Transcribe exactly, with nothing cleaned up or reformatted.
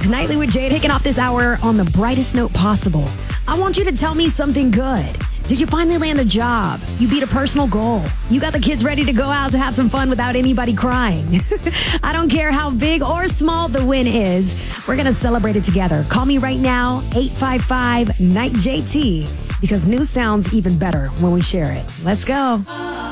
It's Nightly with Jade, kicking off this hour on the brightest note possible. I want you to tell me something good. Did you finally land a job? You beat a personal goal. You got the kids ready to go out to have some fun without anybody crying. I don't care how big or small the win is. We're going to celebrate it together. Call me right now, eight five five, N I G H J T, because news sounds even better when we share it. Let's go.